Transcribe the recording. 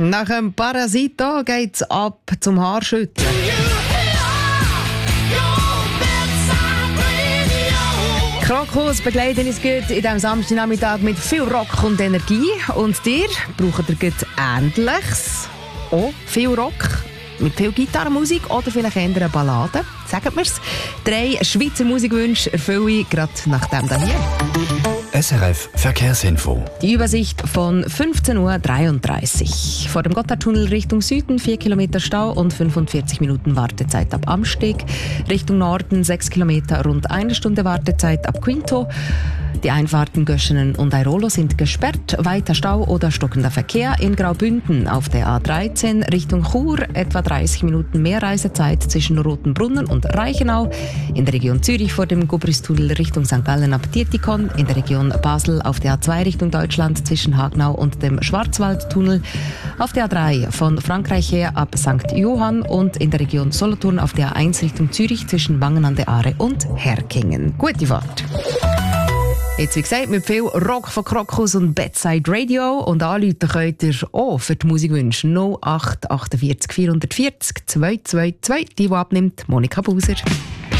Nach dem Parasito geht's ab zum Haarschütteln. Krokus begleiten uns gut in diesem Samstagnachmittag mit viel Rock und Energie. Und dir braucht ihr gut Ähnliches. Auch viel Rock, mit viel Gitarrenmusik oder vielleicht eher eine Ballade. Sagt mir's. 3 Schweizer Musikwünsche erfülle ich gerade nach dem hier. SRF Verkehrsinfo. Die Übersicht von 15.33 Uhr. Vor dem Gotthardtunnel Richtung Süden 4 Kilometer Stau und 45 Minuten Wartezeit ab Amsteg. Richtung Norden 6 Kilometer, rund 1 Stunde Wartezeit ab Quinto. Die Einfahrten Göschenen und Airolo sind gesperrt. Weiter Stau oder stockender Verkehr in Graubünden auf der A13 Richtung Chur. Etwa 30 Minuten mehr Reisezeit zwischen Rotenbrunnen und Reichenau. In der Region Zürich vor dem Gubristunnel Richtung St. Gallen ab Dietikon. In der Region Basel auf der A2 Richtung Deutschland zwischen Hagnau und dem Schwarzwaldtunnel. Auf der A3 von Frankreich her ab St. Johann und in der Region Solothurn auf der A1 Richtung Zürich zwischen Wangen an der Aare und Herkingen. Gute Fahrt! Jetzt, wie gesagt, mit viel Rock von Krokus und Bedside Radio. Und anrufen könnt ihr auch für die Musikwünsche 08 48 440 222. Die abnimmt, Monika Buser.